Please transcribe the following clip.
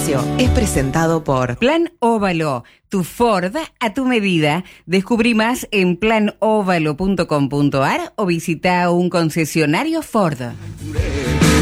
espacio es presentado por Plan Óvalo, tu Ford a tu medida. Descubrí más en planovalo.com.ar o visita un concesionario Ford.